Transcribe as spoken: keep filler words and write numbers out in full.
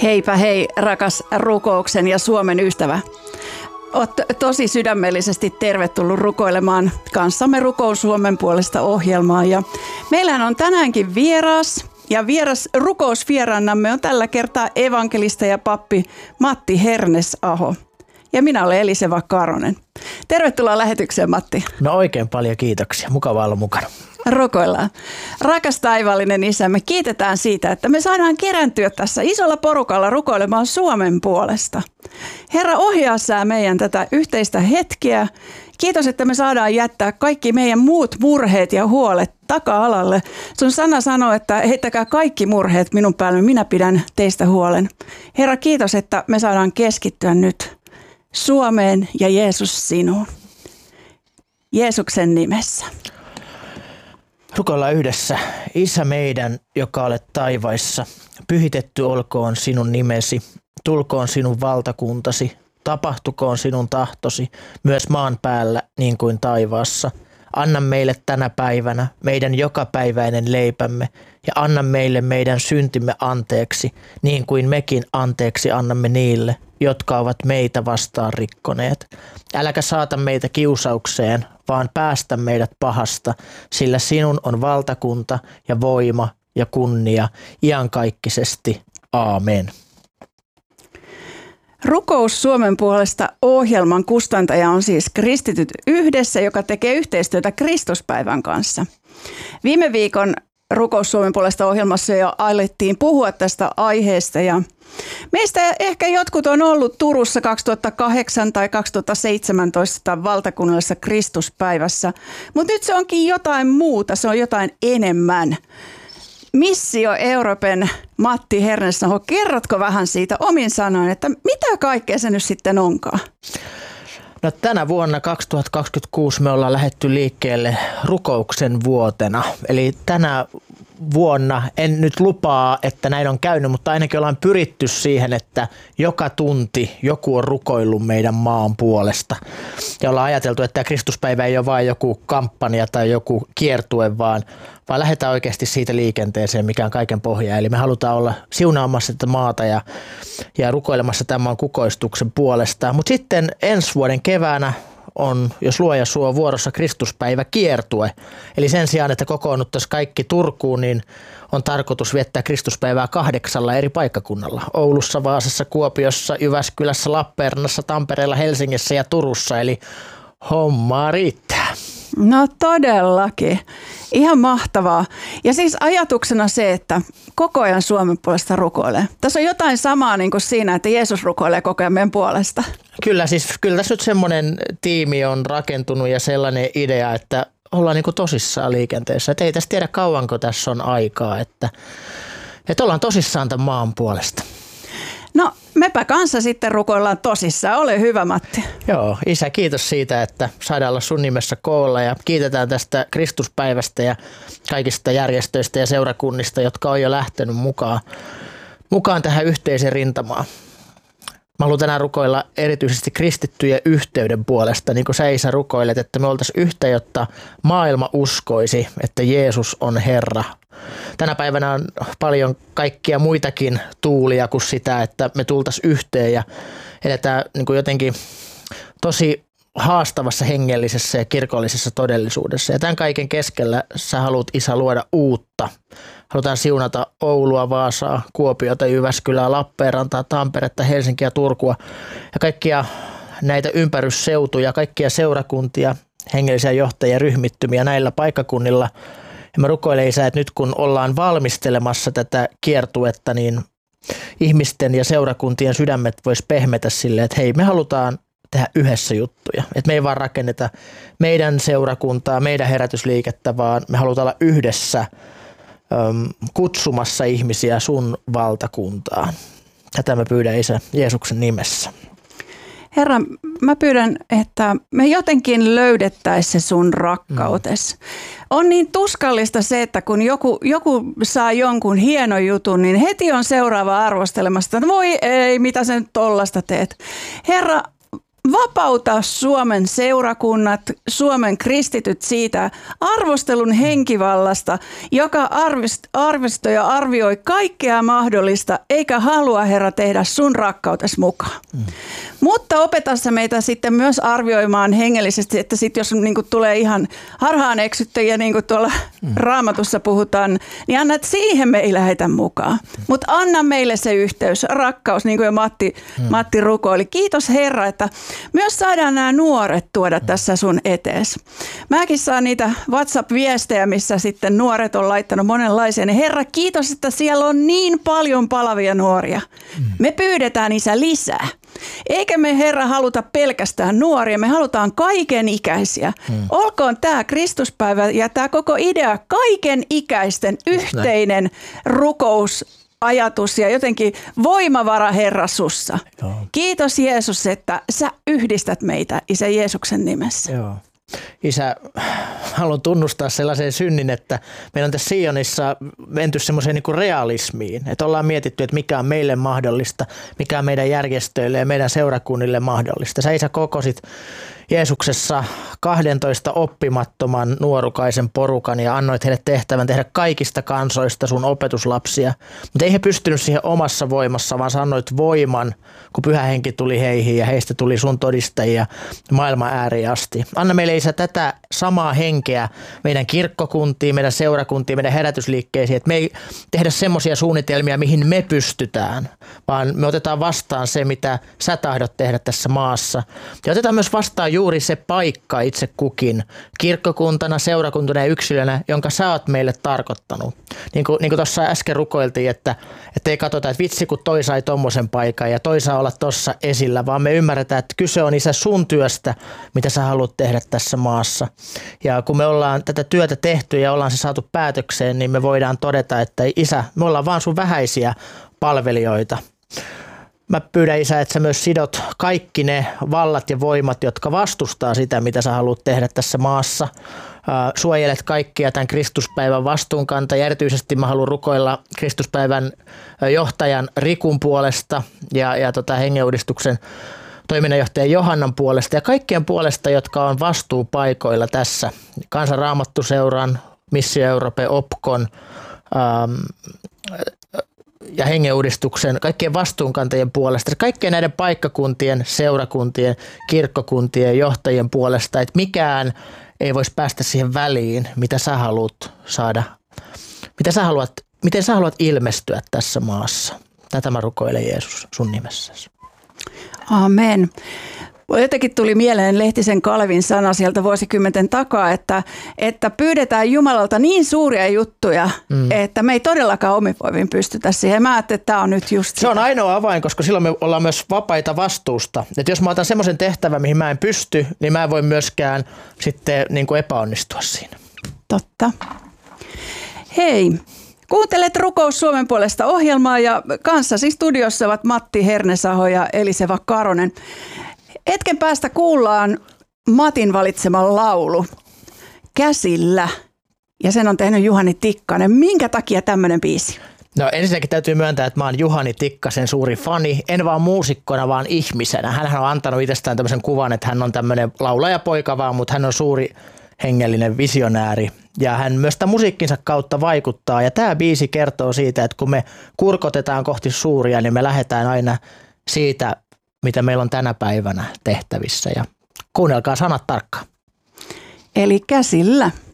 Heipä hei, rakas rukouksen ja Suomen ystävä. Oot tosi sydämellisesti tervetullut rukoilemaan kanssamme Rukous Suomen puolesta -ohjelmaa. Ja meillähän on tänäänkin vieras, ja vieras rukousvieraanamme on tällä kertaa evankelista ja pappi Matti Hernesaho. Ja minä olen Eliseva Karonen. Tervetuloa lähetykseen, Matti. No oikein paljon kiitoksia. Mukava olla mukana. Rukoillaan. Rakas taivaallinen Isä, me kiitetään siitä, että me saadaan kerääntyä tässä isolla porukalla rukoilemaan Suomen puolesta. Herra, ohjaa sä meidän tätä yhteistä hetkeä. Kiitos, että me saadaan jättää kaikki meidän muut murheet ja huolet taka-alalle. Sun sana sanoo, että heittäkää kaikki murheet minun päälle, minä pidän teistä huolen. Herra, kiitos, että me saadaan keskittyä nyt Suomeen ja Jeesus sinuun. Jeesuksen nimessä. Rukoillaan yhdessä. Isä meidän, joka olet taivaissa, pyhitetty olkoon sinun nimesi, tulkoon sinun valtakuntasi, tapahtukoon sinun tahtosi, myös maan päällä niin kuin taivaassa. Anna meille tänä päivänä meidän jokapäiväinen leipämme ja anna meille meidän syntimme anteeksi, niin kuin mekin anteeksi annamme niille, jotka ovat meitä vastaan rikkoneet. Äläkä saata meitä kiusaukseen, vaan päästä meidät pahasta, sillä sinun on valtakunta ja voima ja kunnia iankaikkisesti. Aamen. Rukous Suomen puolesta -ohjelman kustantaja on siis Kristityt yhdessä, joka tekee yhteistyötä Kristuspäivän kanssa. Viime viikon Rukous Suomen puolesta -ohjelmassa jo alettiin puhua tästä aiheesta ja meistä ehkä jotkut on ollut Turussa kaksituhattakahdeksan tai kaksituhattaseitsemäntoista valtakunnallisessa Kristuspäivässä, mutta nyt se onkin jotain muuta, se on jotain enemmän. Missio Euroopan Matti Hernesaho, kerrotko vähän siitä omin sanoin, että mitä kaikkea se nyt sitten onkaan? No, tänä vuonna kaksituhattakaksikymmentäkuusi me ollaan lähdetty liikkeelle rukouksen vuotena, eli tänä vuonna en nyt lupaa, että näin on käynyt, mutta ainakin ollaan pyritty siihen, että joka tunti joku on rukoillut meidän maan puolesta. Ja ollaan ajateltu, että tämä Kristuspäivä ei ole vain joku kampanja tai joku kiertue, vaan, vaan lähdetään oikeasti siitä liikenteeseen, mikä on kaiken pohja. Eli me halutaan olla siunaamassa tätä maata ja, ja rukoilemassa tämän maan kukoistuksen puolesta. Mutta sitten ensi vuoden keväänä on, jos luoja suo, vuorossa Kristuspäivä kiertue. Eli sen sijaan, että kokoonnuttaisiin kaikki Turkuun, niin on tarkoitus viettää Kristuspäivää kahdeksalla eri paikkakunnalla. Oulussa, Vaasassa, Kuopiossa, Jyväskylässä, Lappeenrannassa, Tampereella, Helsingissä ja Turussa. Eli hommaa riittää. No todellakin. Ihan mahtavaa. Ja siis ajatuksena se, että koko ajan Suomen puolesta rukoilee. Tässä on jotain samaa niin kuin siinä, että Jeesus rukoilee koko ajan meidän puolesta. Kyllä, siis kyllä tässä nyt semmoinen tiimi on rakentunut ja sellainen idea, että ollaan niin kuin tosissaan liikenteessä. Että ei tässä tiedä kauanko tässä on aikaa, että, että ollaan tosissaan tämän maan puolesta. No, mepä kanssa sitten rukoillaan tosissaan. Ole hyvä, Matti. Joo, Isä, kiitos siitä, että saadaan olla sun nimessä koolla ja kiitetään tästä Kristuspäivästä ja kaikista järjestöistä ja seurakunnista, jotka on jo lähtenyt mukaan, mukaan tähän yhteiseen rintamaan. Mä haluan tänään rukoilla erityisesti kristittyjen yhteyden puolesta, niin kuin sä, Isä, rukoilet, että me oltaisiin yhtä, jotta maailma uskoisi, että Jeesus on Herra. Tänä päivänä on paljon kaikkia muitakin tuulia kuin sitä, että me tultaisiin yhteen ja eletään niin kuin jotenkin tosi haastavassa hengellisessä ja kirkollisessa todellisuudessa. Ja tämän kaiken keskellä sä haluat, Isä, luoda uutta. Halutaan siunata Oulua, Vaasaa, Kuopiota, Jyväskylää, Lappeenrantaa, Tamperetta, Helsinkiä, Turkua ja kaikkia näitä ympärysseutuja, kaikkia seurakuntia, hengellisiä johtajia, ryhmittymiä näillä paikkakunnilla. Ja mä rukoilen, Isä, että nyt kun ollaan valmistelemassa tätä kiertuetta, niin ihmisten ja seurakuntien sydämet vois pehmetä silleen, että hei, me halutaan tehdä yhdessä juttuja. Että me ei vaan rakenneta meidän seurakuntaa, meidän herätysliikettä, vaan me halutaan olla yhdessä äm, kutsumassa ihmisiä sun valtakuntaan. Tätä mä pyydän, Isä, Jeesuksen nimessä. Herra, mä pyydän, että me jotenkin löydettäisiin se sun rakkautes. Mm. On niin tuskallista se, että kun joku, joku saa jonkun hienon jutun, niin heti on seuraava arvostelemassa, että voi ei, mitä sä nyt tollasta teet. Herra, vapauta Suomen seurakunnat, Suomen kristityt siitä arvostelun henkivallasta, joka arvostoi ja arvioi kaikkea mahdollista, eikä halua, Herra, tehdä sun rakkautes mukaan. Mm. Mutta opeta sä meitä sitten myös arvioimaan hengellisesti, että sitten jos niin kuin tulee ihan harhaan eksyttäjiä, niin kuin tuolla mm. Raamatussa puhutaan, niin anna, että siihen me ei lähetä mukaan. Mm. Mutta anna meille se yhteys, rakkaus, niin kuin jo Matti, mm. Matti rukoili. Kiitos Herra, että myös saadaan nämä nuoret tuoda mm. tässä sun etees. Mäkin saan niitä WhatsApp-viestejä, missä sitten nuoret on laittanut monenlaisia. Niin Herra, kiitos, että siellä on niin paljon palavia nuoria. Mm. Me pyydetään Isä lisää. Eikä me, Herra, haluta pelkästään nuoria, me halutaan kaiken ikäisiä. Hmm. Olkoon tämä Kristuspäivä ja tämä koko idea kaiken ikäisten yhteinen rukousajatus ja jotenkin voimavara, Herra, sussa. Joo. Kiitos Jeesus, että sä yhdistät meitä Isä Jeesuksen nimessä. Joo. Isä, haluan tunnustaa sellaisen synnin, että meillä on tässä Sionissa menty semmoiseen niin kuin realismiin, että ollaan mietitty, että mikä on meille mahdollista, mikä on meidän järjestöille ja meidän seurakunnille mahdollista. Sä, Isä, kokosit Jeesuksessa kahdentoista oppimattoman nuorukaisen porukan ja annoit heille tehtävän tehdä kaikista kansoista sun opetuslapsia. Mutta ei he pystynyt siihen omassa voimassa, vaan sä annoit voiman, kun Pyhä Henki tuli heihin ja heistä tuli sun todistajia maailman ääriin asti. Anna meille, Isä, tätä samaa henkeä meidän kirkkokuntiin, meidän seurakuntiin, meidän herätysliikkeisiin, että me ei tehdä semmoisia suunnitelmia, mihin me pystytään, vaan me otetaan vastaan se, mitä sä tahdot tehdä tässä maassa. Ja otetaan myös vastaan juuri se paikka itse kukin, kirkkokuntana, seurakuntana ja yksilönä, jonka sä oot meille tarkoittanut. Niin kuin, niin kuin tuossa äsken rukoiltiin, että, että ei katsota, että vitsi kun toi sai tommosen paikan ja toi saa olla tuossa esillä, vaan me ymmärretään, että kyse on, Isä, sun työstä, mitä sä haluat tehdä tässä maassa. Ja kun me ollaan tätä työtä tehty ja ollaan se saatu päätökseen, niin me voidaan todeta, että Isä, me ollaan vaan sun vähäisiä palvelijoita. Mä pyydän, Isä, että sä myös sidot kaikki ne vallat ja voimat, jotka vastustaa sitä, mitä sä haluat tehdä tässä maassa. Suojelet kaikkia tämän Kristuspäivän vastuunkantajia. Erityisesti mä haluan rukoilla Kristuspäivän johtajan Rikun puolesta ja, ja tota hengenuudistuksen toiminnanjohtaja Johannan puolesta ja kaikkien puolesta, jotka on vastuupaikoilla tässä. Kansan Raamattuseuran, Missio Euroopan, Opkon ähm, ja hengenuudistuksen, kaikkien vastuunkantajien puolesta, kaikkien näiden paikkakuntien, seurakuntien, kirkkokuntien johtajien puolesta, että mikään ei voisi päästä siihen väliin, mitä sä haluat saada, mitä sä haluat, miten sä haluat ilmestyä tässä maassa. Tätä mä rukoilen, Jeesus, sun nimessäsi. Amen. Jotenkin tuli mieleen Lehtisen Kalevin sana sieltä vuosikymmenten takaa, että, että pyydetään Jumalalta niin suuria juttuja, mm. että me ei todellakaan omivoivin pystytä siihen. Mä ajattelin, että tämä on nyt just sitä. Se on ainoa avain, koska silloin me ollaan myös vapaita vastuusta. Että jos mä otan semmoisen tehtävän, mihin mä en pysty, niin mä en voi myöskään sitten niin kuin epäonnistua siinä. Totta. Hei. Kuuntelet Rukous Suomen puolesta -ohjelmaa ja kanssasi studiossa ovat Matti Hernesaho ja Eliseva Karonen. Hetken päästä kuullaan Matin valitsema laulu Käsillä ja sen on tehnyt Juhani Tikkanen. Minkä takia tämmöinen biisi? No ensinnäkin täytyy myöntää, että mä oon Juhani Tikkasen suuri fani, en vaan muusikkona, vaan ihmisenä. Hänhän on antanut itsestään tämmöisen kuvan, että hän on tämmöinen laulajapoika vaan, mutta hän on suuri hengellinen visionääri ja hän myös tämän musiikkinsa kautta vaikuttaa. Ja tämä biisi kertoo siitä, että kun me kurkotetaan kohti suuria, niin me lähdetään aina siitä, mitä meillä on tänä päivänä tehtävissä. Ja kuunnelkaa sanat tarkkaan. Eli Käsillä.